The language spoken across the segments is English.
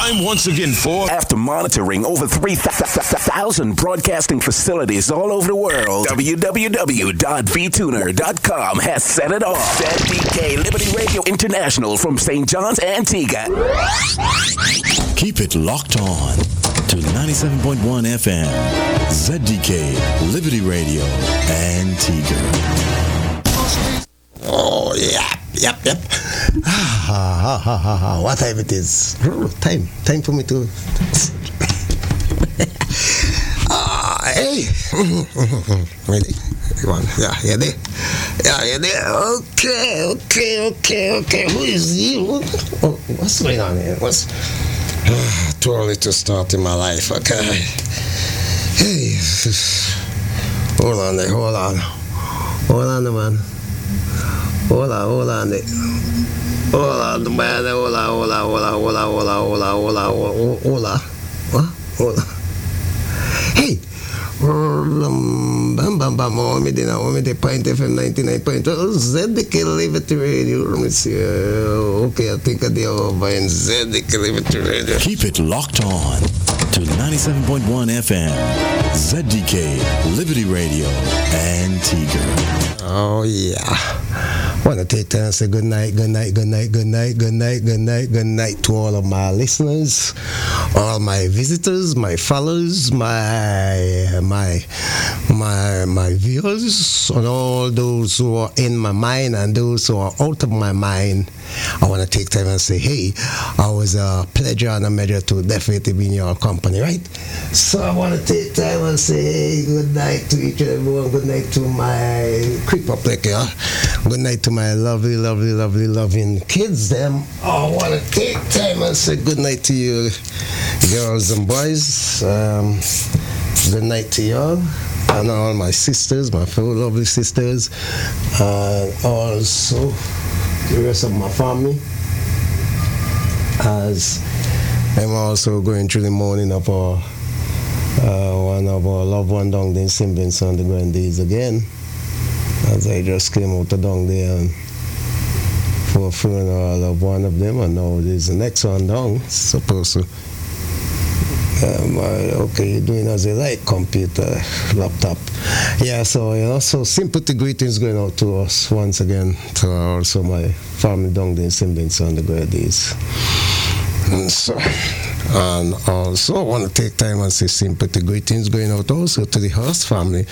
Time once again for... After monitoring over 3,000 broadcasting facilities all over the world, www.vtuner.com has set it off. ZDK Liberty Radio International from St. John's, Antigua. Keep it locked on to 97.1 FM, ZDK Liberty Radio, Antigua. Oh, yeah. Yep. What time it is? Time for me to... Hey. Ready? Yeah, you there? Okay. Who is you? Oh, what's going on here? Too early to start in my life, okay? Hey. Hold on, man. Hold on, man. Hold on, man. What? Hey. Me the Point FM 99.2 ZDK Liberty Radio. Let me see. Okay, I think they are buying ZDK Liberty Radio. Keep it locked on to 97.1 FM, ZDK Liberty Radio, Antigua. Oh yeah. Want to take time and say good night to all of my listeners, all my visitors, my followers, my viewers, and all those who are in my mind and those who are out of my mind. I want to take time and say, hey, it was a pleasure and a measure to definitely be in your company, right? So I want to take time and say, hey, good night to each and everyone. Good night to my creep up like here. Good night to my loving kids. Them. I want to take time and say good night to you, girls and boys. Good night to y'all. And all my sisters, my fellow lovely sisters. And also the rest of my family, as I'm also going through the mourning of one of our loved one down there in St. Vincent the Grenadines again, as I just came out of down there and for a funeral of one of them, and now there's the next one down, supposed to. Okay, you're doing as you like, computer, laptop. Yeah, so, so sympathy greetings going out to us once again, to also my family down there in St. Vincent the Grenadines. And also I want to take time and say sympathy greetings going out also to the Hurst family.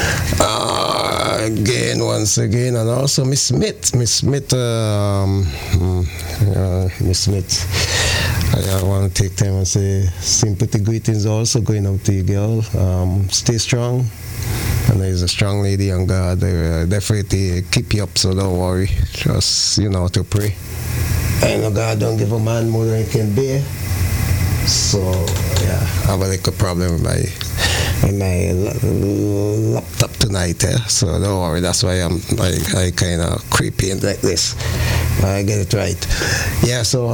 Once again, and also Miss Smith. I want to take time and say sympathy greetings also going out to you, girl. Stay strong. And there's a strong lady on God. They definitely keep you up, so don't worry. Just, to pray. And God don't give a man more than he can bear. So, yeah, I have a little problem with my laptop tonight. So don't worry, that's why I kind of creepy and like this. I get it right. Yeah, so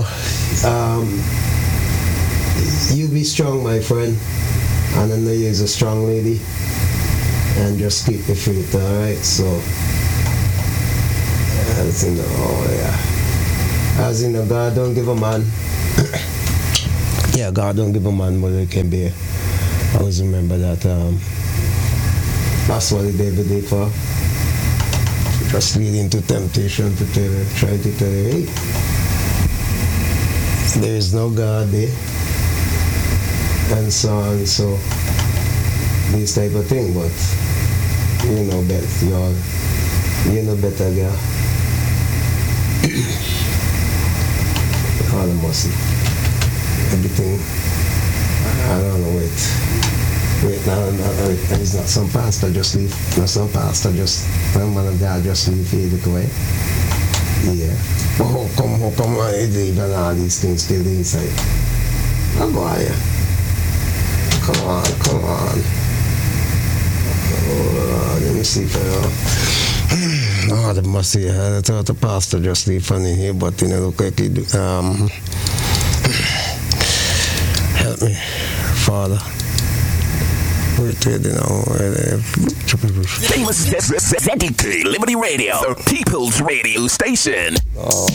you be strong, my friend. And I know you're a strong lady. And just keep your faith, alright? So, as in the God don't give a man. Yeah, God don't give a man more than he can bear. I always remember that. That's what the devil did for. Just lead into temptation to try to tell you, hey, there is no God there, and so on. So this type of thing, but you know better, y'all. You know better, girl. All the mercy. Everything. I don't know, wait, now, it's not some pastor just leave, not some pastor just, one man of God just leave it away. Yeah. But how come even all these things still inside? Oh boy. Come on. Oh, let me see if oh, the mercy. I thought the pastor just leave funny here, but look like he do. Help me, Father. Famous ZDK Liberty Radio, the People's Radio Station. Oh